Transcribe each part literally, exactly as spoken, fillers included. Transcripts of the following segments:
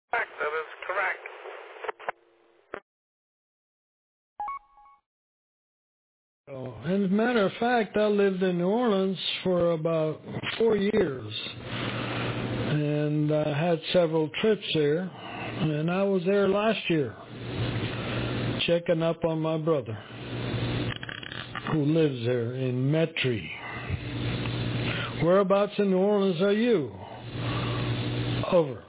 That is correct. Oh, and as a matter of fact, I lived in New Orleans for about four years, and I had several trips there, and I was there last year, checking up on my brother, who lives there in Metairie. Whereabouts in New Orleans are you? Over.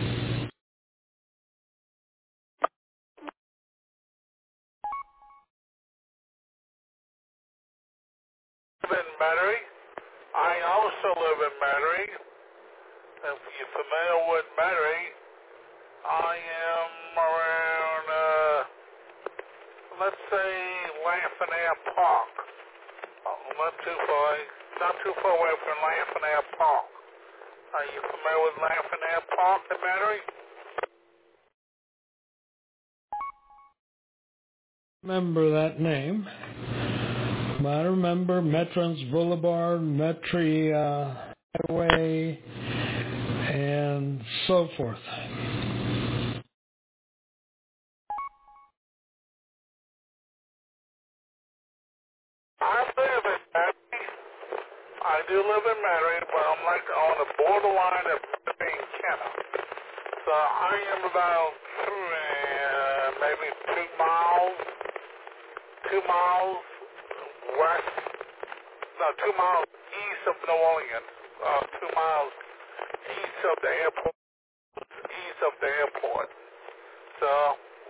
I live in Metairie. I also live in Metairie. If you're familiar with Metairie, I am around, uh, let's say, Lafayette Park. Oh, not too far, not too far away from Lafayette Park. Are you familiar with Lafayette Park in Metairie? Remember that name. I remember Veterans Boulevard, Metairie uh, Highway, and so forth. I live in Metairie. I do live in Metairie, but I'm like on the borderline of Metairie and Kenner. So I am about uh, maybe two miles, two miles west, no, two miles east of New Orleans, uh, two miles east of the airport, east of the airport. So